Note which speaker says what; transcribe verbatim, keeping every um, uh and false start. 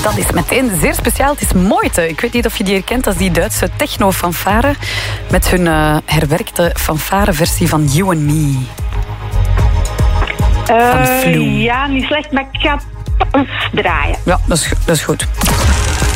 Speaker 1: Dat is meteen zeer speciaal. Het is Moite. Ik weet niet of je die herkent als die Duitse techno-fanfare met hun uh, herwerkte fanfare-versie van You and Me.
Speaker 2: Uh, ja, niet slecht, maar ik ga het draaien.
Speaker 1: Ja, dat is, dat is goed.